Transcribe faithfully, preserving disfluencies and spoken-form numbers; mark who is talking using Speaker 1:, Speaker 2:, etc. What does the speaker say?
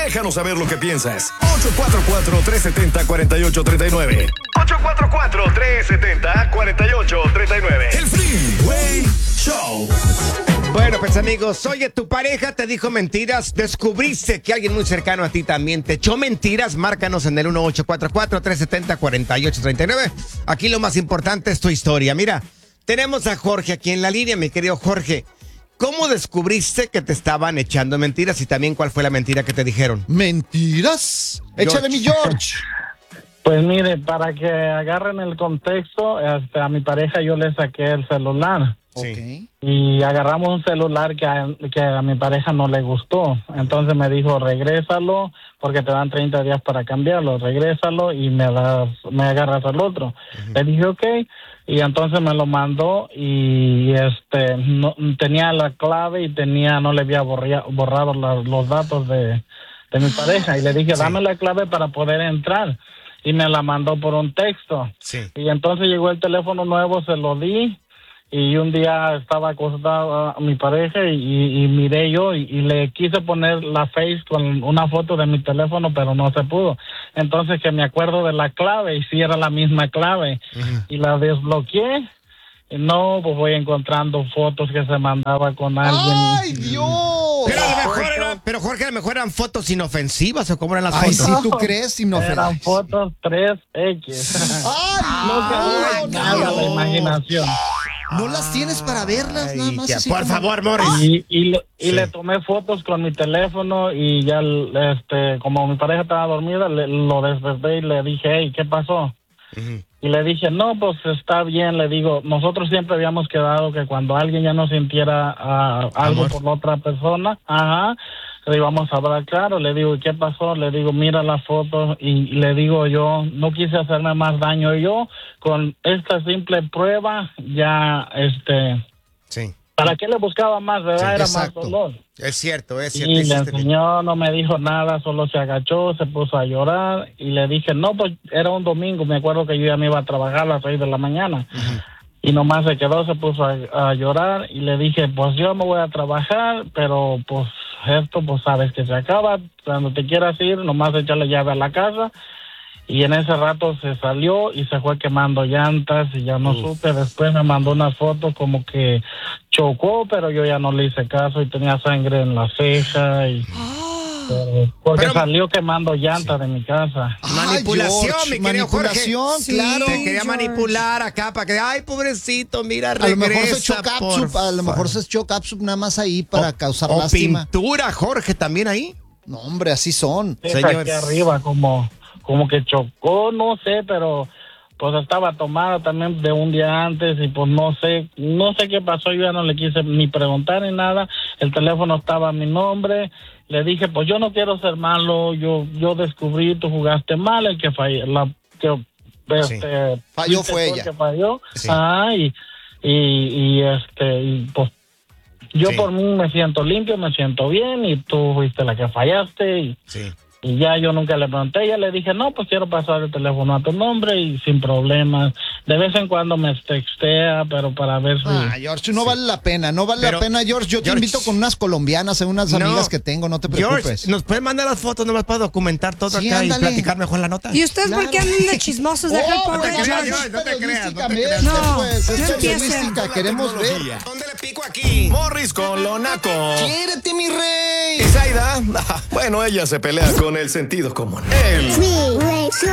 Speaker 1: Déjanos saber lo que piensas. ocho cuatro cuatro, tres siete cero, cuatro ocho tres nueve. ocho cuatro cuatro, tres siete cero, cuatro ocho tres nueve. El Freeway Show.
Speaker 2: Bueno, pues amigos, oye, tu pareja te dijo mentiras, descubriste que alguien muy cercano a ti también te echó mentiras, márcanos en el uno ocho cuatro cuatro, tres siete cero, cuatro ocho tres nueve. Aquí lo más importante es tu historia. Mira, tenemos a Jorge aquí en la línea, mi querido Jorge. ¿Cómo descubriste que te estaban echando mentiras y también cuál fue la mentira que te dijeron?
Speaker 3: ¿Mentiras? Échale, mi George.
Speaker 4: Pues mire, para que agarren el contexto, este, a mi pareja yo le saqué el celular.
Speaker 2: Sí.
Speaker 4: Y agarramos un celular que a, que a mi pareja no le gustó. Entonces me dijo, regrésalo, porque te dan treinta días para cambiarlo. Regrésalo y me, das, me agarras el otro. Uh-huh. Le dije, ok. Y entonces me lo mandó y este no, tenía la clave y tenía no le había borria, borrado la, los datos de, de mi pareja. Y le dije, dame sí. la clave para poder entrar. Y me la mandó por un texto. Sí. Y entonces llegó el teléfono nuevo, se lo di. Y un día estaba acostada a mi pareja y, y, y miré yo y, y le quise poner la face con una foto de mi teléfono, pero no se pudo. Entonces que me acuerdo de la clave y sí era la misma clave. Uh-huh. Y la desbloqueé. Y no, pues voy encontrando fotos que se mandaba con alguien.
Speaker 3: ¡Ay, Dios!
Speaker 2: Pero a lo mejor era, pero Jorge, a lo mejor eran fotos inofensivas o cómo eran las
Speaker 3: Ay,
Speaker 2: fotos.
Speaker 3: Ay, si tú crees inofensivas.
Speaker 4: Eran fotos tres equis.
Speaker 3: ¡Ay!
Speaker 4: No
Speaker 3: Ay,
Speaker 4: que nada
Speaker 3: no.
Speaker 4: la imaginación.
Speaker 3: ¿No las tienes para verlas?
Speaker 2: Ay,
Speaker 3: nada más
Speaker 2: ya,
Speaker 3: así
Speaker 2: por
Speaker 3: como...
Speaker 2: favor, Morris.
Speaker 4: Y, y, le, y
Speaker 2: sí.
Speaker 4: le tomé fotos con mi teléfono y ya, este, como mi pareja estaba dormida, le, lo desperté y le dije, hey, ¿qué pasó? Uh-huh. Y le dije, no, pues está bien, le digo, nosotros siempre habíamos quedado que cuando alguien ya no sintiera uh, algo por la otra persona, ajá, le íbamos a hablar claro, le digo, ¿qué pasó? Le digo, mira la foto y, y le digo yo, no quise hacerme más daño yo, con esta simple prueba ya, este...
Speaker 2: Sí.
Speaker 4: ¿Para qué le buscaba más, verdad?
Speaker 2: Sí,
Speaker 4: Era
Speaker 2: exacto.
Speaker 4: más dolor.
Speaker 2: Es cierto, es cierto.
Speaker 4: Y le enseñó, no me dijo nada, solo se agachó, se puso a llorar y le dije, no, pues era un domingo, me acuerdo que yo ya me iba a trabajar a las seis de la mañana. Uh-huh. Y nomás se quedó, se puso a, a llorar y le dije, pues yo me voy a trabajar, pero pues esto pues sabes que se acaba, cuando te quieras ir, nomás echarle llave a la casa. Y en ese rato se salió y se fue quemando llantas y ya no Uf. supe. Después me mandó unas fotos como que chocó, pero yo ya no le hice caso y tenía sangre en la ceja y... Pero, porque pero, salió quemando llantas sí. de mi casa.
Speaker 2: Manipulación, George, mi querido
Speaker 3: manipulación,
Speaker 2: Jorge.
Speaker 3: claro.
Speaker 2: Sí, te quería George. manipular acá para que, ay, pobrecito, mira, regresa.
Speaker 3: A lo mejor se echó capsup, a lo mejor se echó capsup nada más ahí para
Speaker 2: o,
Speaker 3: causar
Speaker 2: o
Speaker 3: lástima.
Speaker 2: pintura, Jorge, también ahí.
Speaker 3: No, hombre, así son.
Speaker 4: Sí, aquí arriba, como, como que chocó, no sé, pero pues estaba tomada también de un día antes y pues no sé, no sé qué pasó, yo ya no le quise ni preguntar ni nada, el teléfono estaba a mi nombre, le dije, pues yo no quiero ser malo, yo yo descubrí, tú jugaste mal, el que falló, la que
Speaker 3: sí.
Speaker 4: este,
Speaker 3: falló fue ella.
Speaker 4: Que falló,
Speaker 3: sí.
Speaker 4: ah, y, y, y este, y pues yo sí. por mí me siento limpio, me siento bien y tú fuiste la que fallaste y...
Speaker 2: Sí.
Speaker 4: Y ya yo nunca le pregunté, ya le dije, no, pues quiero pasar el teléfono a tu nombre y sin problemas. De vez en cuando me textea, pero para ver si...
Speaker 3: Ah, George, no sí. vale la pena, no vale pero, la pena, George. Yo te George, invito con unas colombianas, unas no, amigas que tengo, no te preocupes.
Speaker 2: George, ¿nos puedes mandar las fotos nomás para documentar todo sí, acá ándale. y platicar mejor la nota?
Speaker 5: ¿Y ustedes claro. por qué andan de chismosos?
Speaker 3: Oh,
Speaker 5: Deja el
Speaker 3: pobre
Speaker 5: pobre
Speaker 3: George.
Speaker 5: George.
Speaker 2: No te creas, no te creas.
Speaker 5: No,
Speaker 3: pues, es
Speaker 5: no
Speaker 3: periodística, queremos ver.
Speaker 1: ¿Dónde le pico aquí? Morris con lo naco.
Speaker 3: ¡Quiérete, mi rey!
Speaker 1: ¿Y Zaida? Bueno, ella se pelea con el sentido común. El
Speaker 6: Freeway Show.